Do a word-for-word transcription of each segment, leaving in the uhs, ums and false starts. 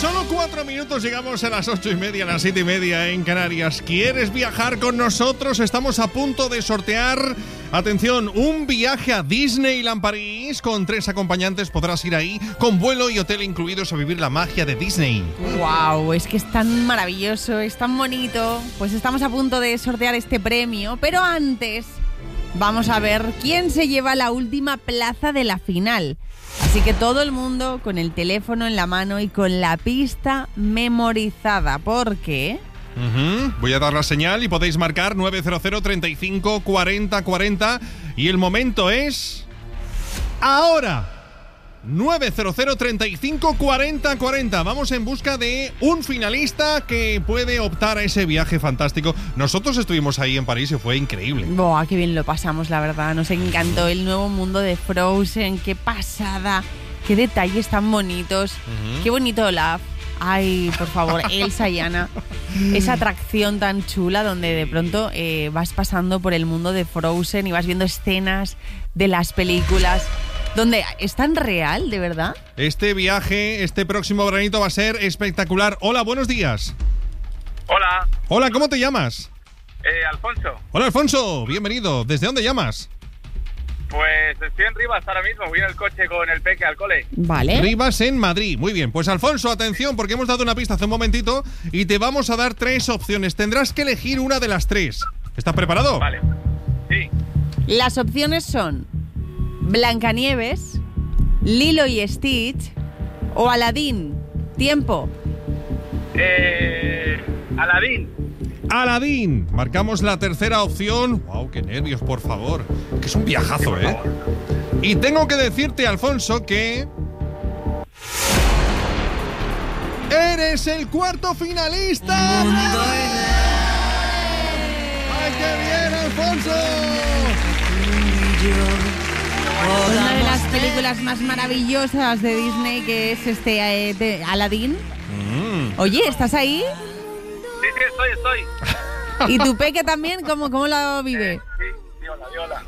solo cuatro minutos llegamos a las ocho y media, a las siete y media en Canarias. ¿Quieres viajar con nosotros? Estamos a punto de sortear, atención, un viaje a Disneyland París con tres acompañantes. Podrás ir ahí con vuelo y hotel incluidos a vivir la magia de Disney. ¡Wow! Es que es tan maravilloso, es tan bonito. Pues estamos a punto de sortear este premio, pero antes vamos a ver quién se lleva la última plaza de la final. Así que todo el mundo con el teléfono en la mano y con la pista memorizada, porque... Uh-huh. Voy a dar la señal y podéis marcar nueve cero cero, treinta y cinco, cuarenta, cuarenta y el momento es... ¡ahora! nueve cero cero, treinta y cinco, cuarenta, cuarenta. Vamos en busca de un finalista que puede optar a ese viaje fantástico. Nosotros estuvimos ahí en París y fue increíble. Buah, qué bien lo pasamos, la verdad. Nos encantó el nuevo mundo de Frozen. Qué pasada. Qué detalles tan bonitos. Uh-huh. Qué bonito Olaf. Ay, por favor, Elsa y Anna. Esa atracción tan chula donde de pronto eh, vas pasando por el mundo de Frozen y vas viendo escenas de las películas. ¿Dónde? ¿Es tan real, de verdad? Este viaje, este próximo veranito va a ser espectacular. Hola, buenos días. Hola. Hola, ¿cómo te llamas? Eh, Alfonso. Hola, Alfonso, bienvenido. ¿Desde dónde llamas? Pues estoy en Rivas ahora mismo, voy en el coche con el peque al cole. Vale. Rivas en Madrid, muy bien. Pues Alfonso, atención, porque hemos dado una pista hace un momentito y te vamos a dar tres opciones. Tendrás que elegir una de las tres. ¿Estás preparado? Vale. Sí. Las opciones son Blancanieves, Lilo y Stitch o Aladín. Tiempo. Eh, Aladín. Aladín. Marcamos la tercera opción. Wow, qué nervios, por favor. Que es un viajazo, ¿eh? Y tengo que decirte, Alfonso, que... ¡eres el cuarto finalista! ¡Ay, qué bien, Alfonso! Una de las películas más maravillosas de Disney, que es este eh, de Aladín. Mm. Oye, ¿estás ahí? Sí, sí, estoy, estoy. ¿Y tu peque también? ¿Cómo, cómo lo vive? Eh, sí, sí, hola, hola.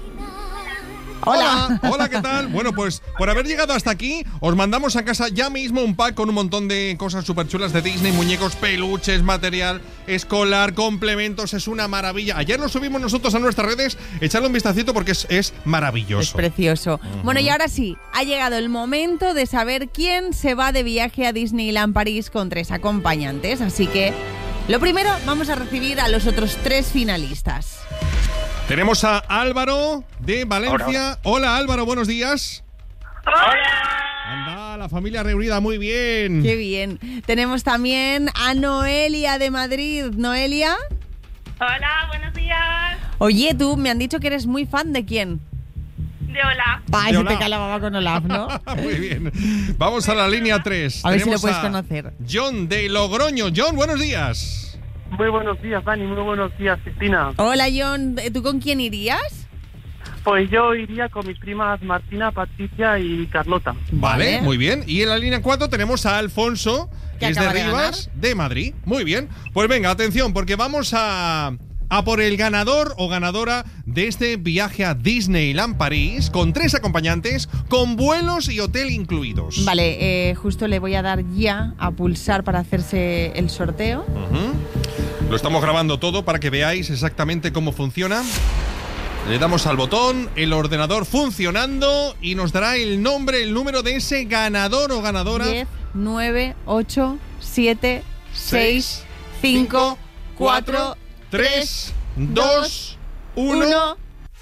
Hola. Hola, hola, ¿qué tal? Bueno, pues por haber llegado hasta aquí, os mandamos a casa ya mismo un pack con un montón de cosas súper chulas de Disney, muñecos, peluches, material escolar, complementos, es una maravilla. Ayer lo subimos nosotros a nuestras redes, echadle un vistacito porque es, es maravilloso. Es precioso. Uh-huh. Bueno, y ahora sí, ha llegado el momento de saber quién se va de viaje a Disneyland París con tres acompañantes, así que lo primero, vamos a recibir a los otros tres finalistas. Tenemos a Álvaro de Valencia. Hola, Hola Álvaro, buenos días. Hola. Anda, la familia reunida, muy bien. Qué bien. Tenemos también a Noelia de Madrid. Noelia. Hola, buenos días. Oye, tú, me han dicho que eres muy fan de quién. De Olaf. Ay, se te cae la baba con Olaf, ¿no? Muy bien. Vamos a la línea tres. A ver Tenemos si lo puedes conocer. John de Logroño. John, buenos días. Muy buenos días, Dani. Muy buenos días, Cristina. Hola, John. ¿Tú con quién irías? Pues yo iría con mis primas Martina, Patricia y Carlota. Vale, vale. Muy bien. Y en la línea cuatro tenemos a Alfonso, que es de Rivas, de, de Madrid. Muy bien. Pues venga, atención, porque vamos a... a por el ganador o ganadora de este viaje a Disneyland París con tres acompañantes, con vuelos y hotel incluidos. Vale, eh, justo le voy a dar ya a pulsar para hacerse el sorteo. Uh-huh. Lo estamos grabando todo para que veáis exactamente cómo funciona. Le damos al botón, el ordenador funcionando y nos dará el nombre, el número de ese ganador o ganadora. diez, nueve, ocho, siete, seis, cinco, cuatro, tres, dos, uno.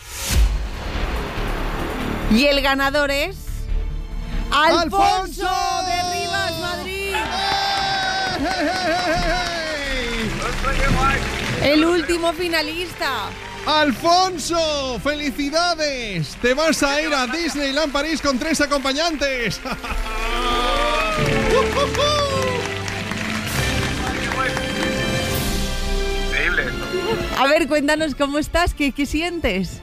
Y el ganador es... ¡Alfonso, ¡Alfonso! de Rivas, Madrid! ¡Hey, hey, hey, hey! El último finalista. ¡Alfonso! ¡Felicidades! Te vas a ir a Disneyland París con tres acompañantes. Increíble esto. A ver, cuéntanos cómo estás, qué, qué sientes.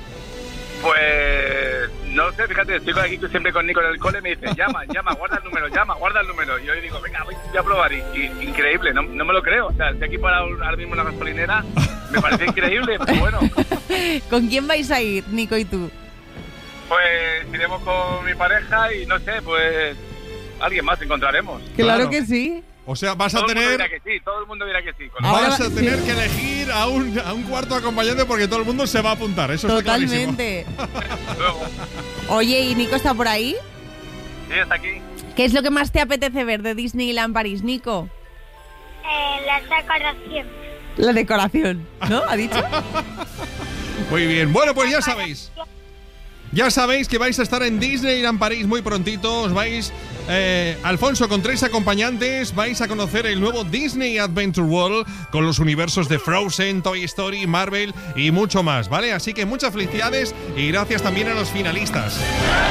Pues no sé, fíjate, estoy aquí siempre con Nico en el cole, me dice, llama, llama, guarda el número, llama, guarda el número. Y yo digo, venga, voy a probar. Y, y increíble, no, no me lo creo. O sea, estoy aquí para ahora mismo en la gasolinera, me parece increíble, pero bueno. ¿Con quién vais a ir, Nico y tú? Pues iremos con mi pareja y no sé, pues alguien más encontraremos. Claro Claro. que sí. O sea, vas a Todo el mundo tener... dirá que sí, todo el mundo dirá que sí. Con- Ahora Vas a va- tener sí. que elegir a un, a un cuarto acompañante porque todo el mundo se va a apuntar. Eso está clarísimo. Totalmente. Luego, Oye, ¿y Nico está por ahí? sí, está aquí. ¿Qué es lo que más te apetece ver de Disneyland París, Nico? Eh, la decoración. La decoración, ¿no? ¿Ha dicho? Muy bien. Bueno, pues ya sabéis. Ya sabéis que vais a estar en Disneyland París muy prontito. Os vais, eh, Alfonso, con tres acompañantes. Vais a conocer el nuevo Disney Adventure World con los universos de Frozen, Toy Story, Marvel y mucho más, ¿vale? Así que muchas felicidades y gracias también a los finalistas.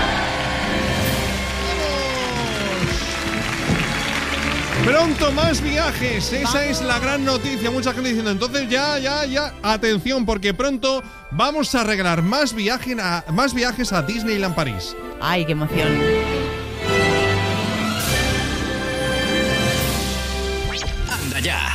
Pronto más viajes, esa es la gran noticia. Mucha gente diciendo, entonces ya, ya, ya, atención, porque pronto vamos a regalar más, viaje a, más viajes a Disneyland París. Ay, qué emoción. Anda ya.